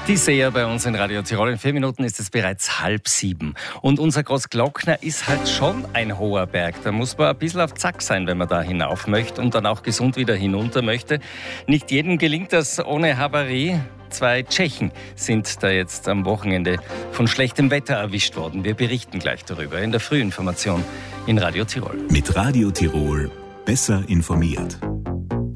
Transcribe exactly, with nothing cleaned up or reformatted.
Die Seher bei uns in Radio Tirol. In vier Minuten ist es bereits halb sieben. Und unser Großglockner ist halt schon ein hoher Berg. Da muss man ein bisschen auf Zack sein, wenn man da hinauf möchte und dann auch gesund wieder hinunter möchte. Nicht jedem gelingt das ohne Havarie. Zwei Tschechen sind da jetzt am Wochenende von schlechtem Wetter erwischt worden. Wir berichten gleich darüber in der Frühinformation in Radio Tirol. Mit Radio Tirol besser informiert.